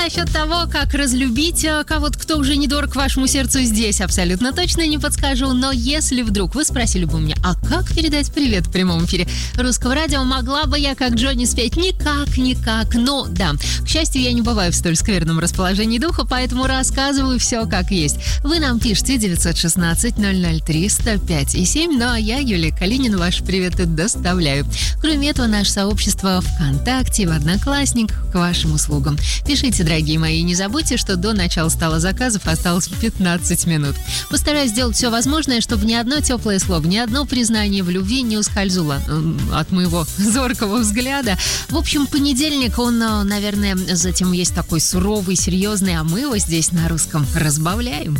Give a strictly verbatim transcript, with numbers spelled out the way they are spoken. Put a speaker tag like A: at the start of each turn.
A: насчет того, как разлюбить э, кого-то, кто уже недорог вашему сердцу, здесь абсолютно точно не подскажу. Но если вдруг вы спросили бы меня, а как передать привет в прямом эфире Русского радио, могла бы я, как Джонни, спеть? Никак, никак. Но да, к счастью, я не бываю в столь скверном расположении духа, поэтому рассказываю все как есть. Вы нам пишите девятьсот шестнадцать ноль ноль три сто пять и семь, ну а я, Юлия Калинина, ваши приветы доставляю. Кроме этого, наше сообщество ВКонтакте, в Одноклассниках к вашим услугам. Пишите, дорогие мои, не забудьте, что до начала стола заказов осталось пятнадцать минут. Постараюсь сделать все возможное, чтобы ни одно теплое слово, ни одно признание в любви не ускользнуло э, от моего зоркого взгляда. В общем, понедельник, он, наверное, затем есть такой суровый, серьезный, а мы его здесь на русском разбавляем.